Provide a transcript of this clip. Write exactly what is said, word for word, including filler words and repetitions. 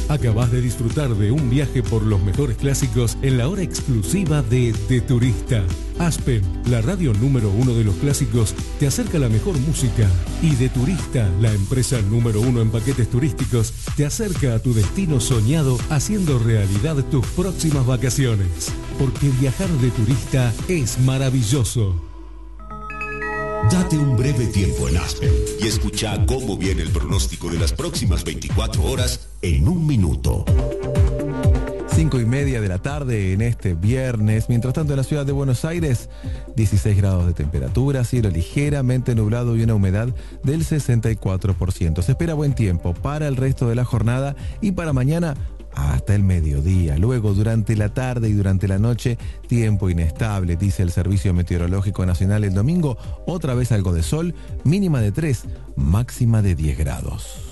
Acabás de disfrutar de un viaje por los mejores clásicos en la hora exclusiva de De Turista. Aspen, la radio número uno de los clásicos, te acerca la mejor música. Y De Turista, la empresa número uno en paquetes turísticos, te acerca a tu destino soñado haciendo realidad tus próximas vacaciones. Porque viajar de turista es maravilloso. Date un breve tiempo en Aspen y escucha cómo viene el pronóstico de las próximas veinticuatro horas en un minuto. Cinco y media de la tarde en este viernes. Mientras tanto, en la ciudad de Buenos Aires, dieciséis grados de temperatura, cielo ligeramente nublado y una humedad del sesenta y cuatro por ciento. Se espera buen tiempo para el resto de la jornada y para mañana hasta el mediodía. Luego, durante la tarde y durante la noche, tiempo inestable, dice el Servicio Meteorológico Nacional. El domingo, otra vez algo de sol, mínima de tres, máxima de diez grados.